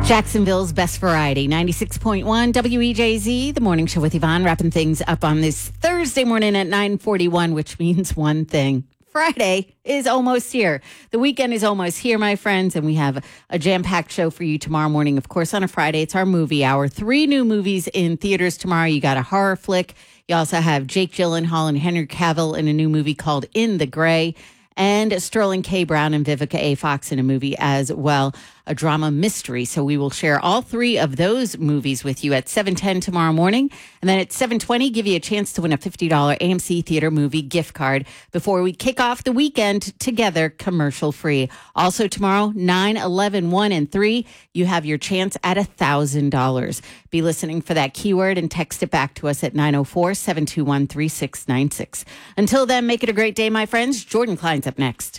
Jacksonville's best variety, 96.1 WEJZ, the morning show with Yvonne, wrapping things up on this Thursday morning at 9:41, which means one thing. Friday is almost here. The weekend is almost here, my friends, and we have a jam-packed show for you tomorrow morning. Of course, on a Friday, it's our movie hour. 3 new movies in theaters tomorrow. You got a horror flick. You also have Jake Gyllenhaal and Henry Cavill in a new movie called In the Gray, and Sterling K. Brown and Vivica A. Fox in a movie as well, a drama mystery. So we will share all 3 of those movies with you at 7:10 tomorrow morning. And then at 7:20, give you a chance to win a $50 AMC Theater movie gift card before we kick off the weekend together, commercial free. Also tomorrow, 9, 11, 1, and 3, you have your chance at $1,000. Be listening for that keyword and text it back to us at 904-721-3696. Until then, make it a great day, my friends. Jordan Klein's up next.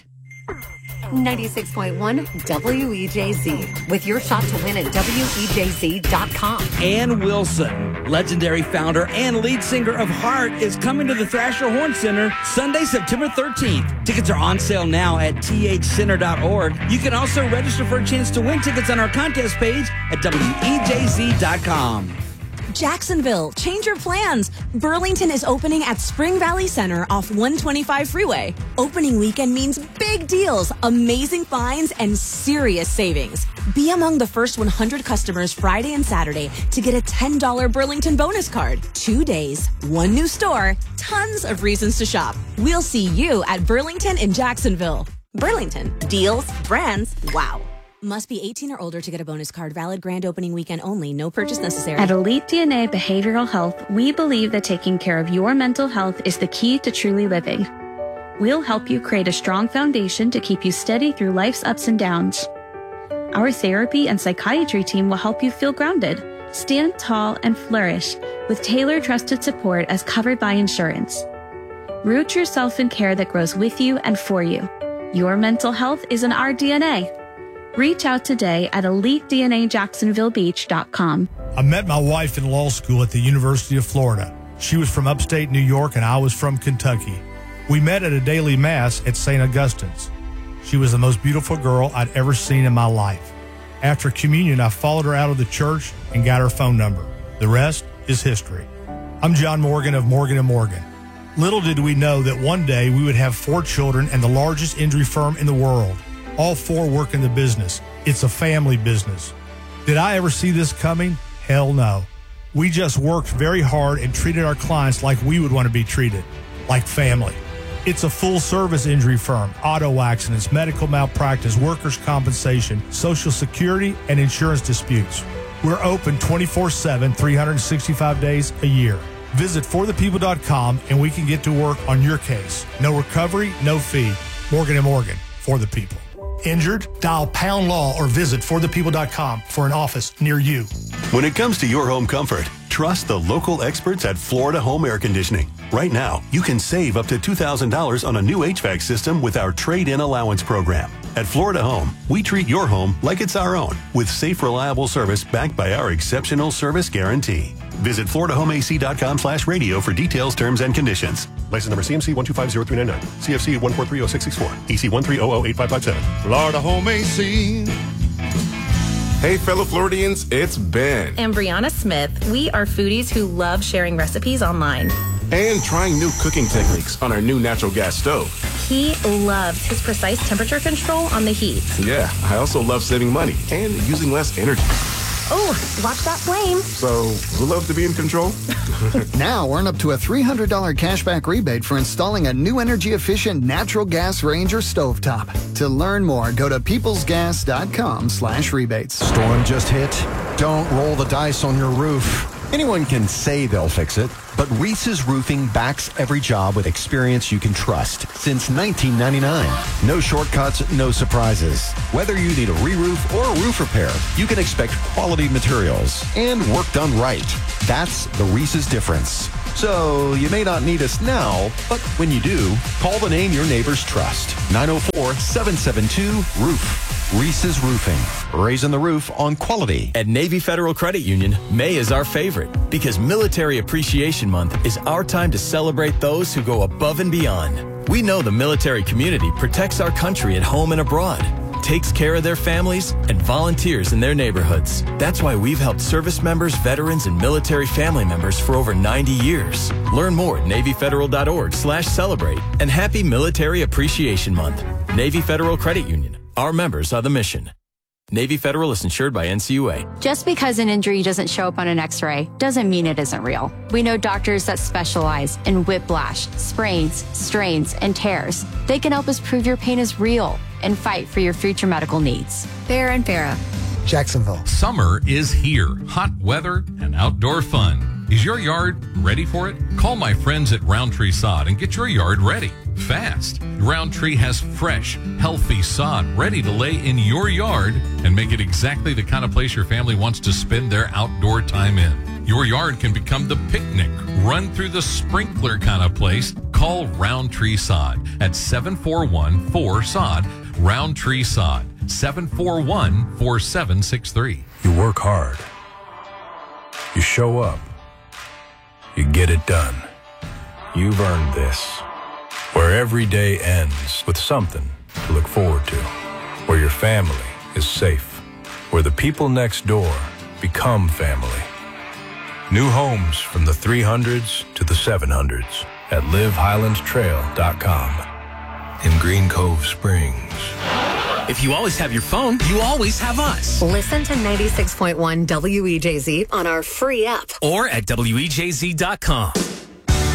96.1 WEJZ, with your shot to win at WEJZ.com. Ann Wilson, legendary founder and lead singer of Heart, is coming to the Thrasher Horn Center Sunday, September 13th. Tickets are on sale now at thcenter.org. You can also register for a chance to win tickets on our contest page at WEJZ.com. Jacksonville, change your plans. Burlington is opening at Spring Valley Center off 125 Freeway. Opening weekend means big deals, amazing finds, and serious savings. Be among the first 100 customers Friday and Saturday to get a $10 Burlington bonus card. 2 days, 1 new store, tons of reasons to shop. We'll see you at Burlington in Jacksonville. Burlington, deals, brands, wow. Must be 18 or older to get a bonus card. Valid grand opening weekend only. No purchase necessary. At Elite DNA Behavioral Health, we believe that taking care of your mental health is the key to truly living. We'll help you create a strong foundation to keep you steady through life's ups and downs. Our therapy and psychiatry team will help you feel grounded, stand tall, and flourish with tailored trusted support as covered by insurance. Root yourself in care that grows with you and for you. Your mental health is in our DNA. Reach out today at EliteDNAJacksonvilleBeach.com. I met my wife in law school at the University of Florida. She was from upstate New York and I was from Kentucky. We met at a daily mass at St. Augustine's. She was the most beautiful girl I'd ever seen in my life. After communion, I followed her out of the church and got her phone number. The rest is history. I'm John Morgan of Morgan & Morgan. Little did we know that one day we would have 4 children and the largest injury firm in the world. All 4 work in the business. It's a family business. Did I ever see this coming? Hell no. We just worked very hard and treated our clients like we would want to be treated, like family. It's a full-service injury firm, auto accidents, medical malpractice, workers' compensation, Social Security, and insurance disputes. We're open 24/7, 365 days a year. Visit forthepeople.com and we can get to work on your case. No recovery, no fee. Morgan & Morgan, for the people. Injured? Dial pound law or visit forthepeople.com for an office near you. When it comes to your home comfort, trust the local experts at Florida Home Air Conditioning. Right now, you can save up to $2,000 on a new HVAC system with our trade-in allowance program. At Florida Home, we treat your home like it's our own with safe, reliable service backed by our exceptional service guarantee. Visit FloridaHomeAC.com/radio for details, terms, and conditions. License number CMC 1250399. CFC 1430664. EC 1308557. Florida Home AC. Hey, fellow Floridians, it's Ben. And Brianna Smith. We are foodies who love sharing recipes online. And trying new cooking techniques on our new natural gas stove. He loves his precise temperature control on the heat. Yeah, I also love saving money and using less energy. Oh, watch that flame. So, who loves to be in control? Now, earn up to a $300 cashback rebate for installing a new energy-efficient natural gas range or stovetop. To learn more, go to peoplesgas.com/rebates. Storm just hit? Don't roll the dice on your roof. Anyone can say they'll fix it, but Reese's Roofing backs every job with experience you can trust since 1999. No shortcuts, no surprises. Whether you need a re-roof or a roof repair, you can expect quality materials and work done right. That's the Reese's difference. So you may not need us now, but when you do, call the name your neighbors trust. 904-772-ROOF. Reese's Roofing, raising the roof on quality. At Navy Federal Credit Union, May is our favorite because Military Appreciation Month is our time to celebrate those who go above and beyond. We know the military community protects our country at home and abroad. takes care of their families, and volunteers in their neighborhoods. That's why we've helped service members, veterans, and military family members for over 90 years. Learn more at NavyFederal.org/celebrate. And happy Military Appreciation Month. Navy Federal Credit Union. Our members are the mission. Navy Federal is insured by NCUA. Just because an injury doesn't show up on an x-ray doesn't mean it isn't real. We know doctors that specialize in whiplash, sprains, strains, and tears. They can help us prove your pain is real and fight for your future medical needs. Farah and Farah. Jacksonville. Summer is here. Hot weather and outdoor fun. Is your yard ready for it? Call my friends at Roundtree Sod and get your yard ready fast. Roundtree has fresh, healthy sod ready to lay in your yard and make it exactly the kind of place your family wants to spend their outdoor time in. Your yard can become the picnic, run through the sprinkler kind of place. Call Roundtree Sod at 741-4SOD. Roundtree Sod, 741-4763. You work hard. You show up. You get it done. You've earned this. Where every day ends with something to look forward to. Where your family is safe. Where the people next door become family. New homes from the 300s to the 700s at LiveHighlandsTrail.com in Green Cove Springs. If you always have your phone, you always have us. Listen to 96.1 WEJZ on our free app or at WEJZ.com.